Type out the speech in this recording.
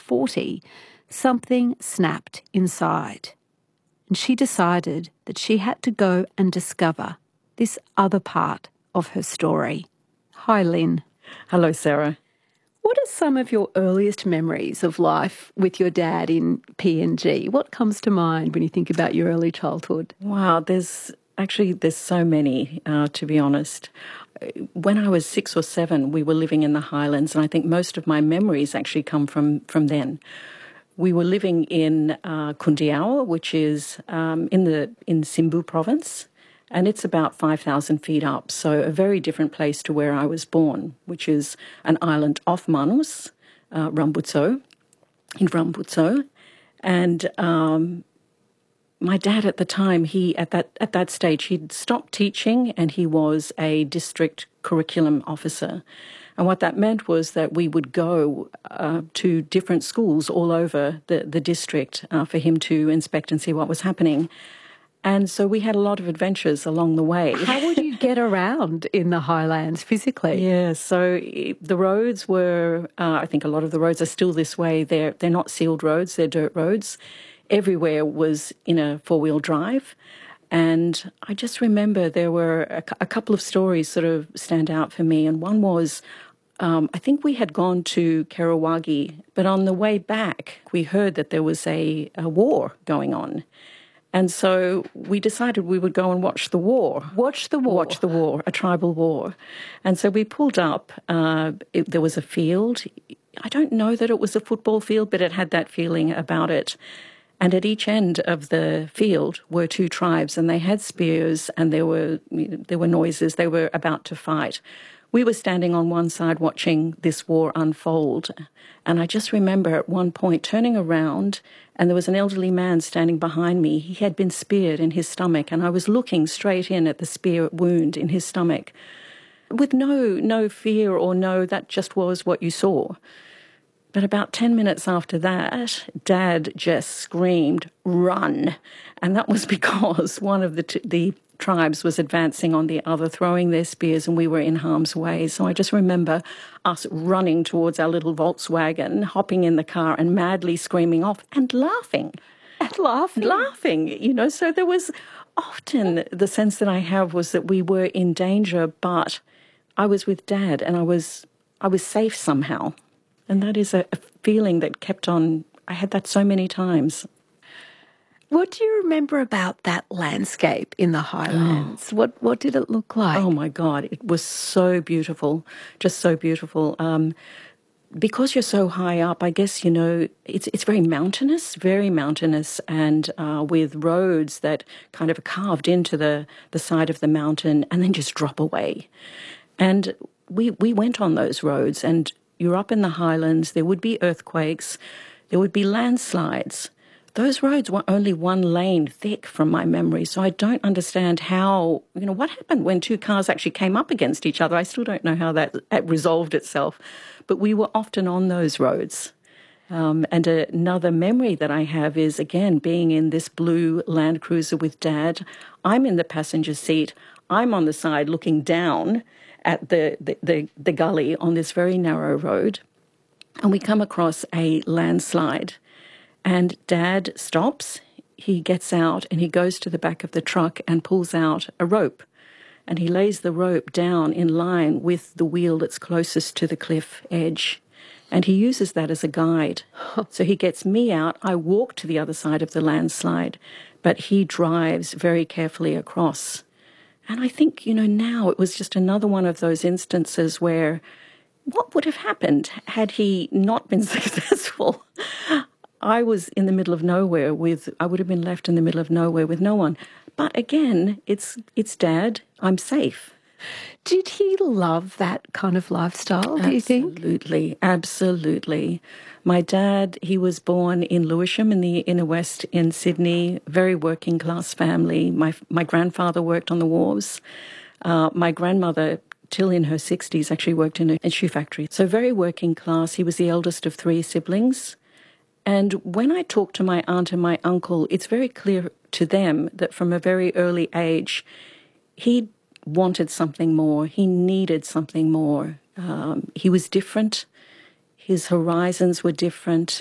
40, something snapped inside. And she decided that she had to go and discover this other part of her story. Hi, Lynn. Hello, Sarah. What are some of your earliest memories of life with your dad in PNG? What comes to mind when you think about your early childhood? Wow, there's so many, to be honest. When I was 6 or 7, we were living in the Highlands, and I think most of my memories actually come from then. We were living in Kundiawa, which is in Simbu province, and it's about 5,000 feet up, so a very different place to where I was born, which is an island off Manus, Rambutso, in Rambutso. And my dad at the time, at that stage, he'd stopped teaching and he was a district curriculum officer. And what that meant was that we would go to different schools all over the district for him to inspect and see what was happening. And so we had a lot of adventures along the way. How would you get around in the highlands physically? Yeah, so the roads were, I think a lot of the roads are still this way. They're not sealed roads, they're dirt roads. Everywhere was in a four-wheel drive. And I just remember there were a couple of stories sort of stand out for me. And one was, I think we had gone to Karawagi, but on the way back, we heard that there was a war going on. And so we decided we would go and watch the war. Watch the war? Watch the war, a tribal war. And so we pulled up. There was a field. I don't know that it was a football field, but it had that feeling about it. And at each end of the field were two tribes, and they had spears, and there were noises. They were about to fight. We were standing on one side watching this war unfold, and I just remember at one point turning around, and there was an elderly man standing behind me. He had been speared in his stomach, and I was looking straight in at the spear wound in his stomach with no fear or that just was what you saw. But about 10 minutes after that, Dad just screamed, "Run!" And that was because one of the tribes was advancing on the other, throwing their spears, and we were in harm's way. So I just remember us running towards our little Volkswagen, hopping in the car and madly screaming off and laughing. Laughing. So there was often the sense that I have was that we were in danger, but I was with Dad and I was safe somehow. And that is a feeling that kept on. I had that so many times. What do you remember about that landscape in the Highlands? Oh. What did it look like? Oh, my God. It was so beautiful, just so beautiful. Because you're so high up, I guess, it's very mountainous, and with roads that kind of are carved into the side of the mountain and then just drop away. And we went on those roads, and you're up in the Highlands, there would be earthquakes, there would be landslides. Those roads were only one lane thick from my memory, so I don't understand how, what happened when two cars actually came up against each other. I still don't know how that resolved itself, but we were often on those roads. And another memory that I have is, again, being in this blue Land Cruiser with Dad. I'm in the passenger seat. I'm on the side looking down at the gully on this very narrow road, and we come across a landslide, and Dad stops, he gets out and he goes to the back of the truck and pulls out a rope, and he lays the rope down in line with the wheel that's closest to the cliff edge, and he uses that as a guide. So he gets me out, I walk to the other side of the landslide, but he drives very carefully across. And I think, now it was just another one of those instances where what would have happened had he not been successful? I was in the middle of nowhere I would have been left in the middle of nowhere with no one. But again, it's Dad. I'm safe. Did he love that kind of lifestyle, do you think? Absolutely. My dad, he was born in Lewisham in the inner west in Sydney, very working class family. My grandfather worked on the wharves. My grandmother, till in her 60s, actually worked in a shoe factory. So very working class. He was the eldest of 3 siblings. And when I talk to my aunt and my uncle, it's very clear to them that from a very early age, he wanted something more. He needed something more. He was different. His horizons were different.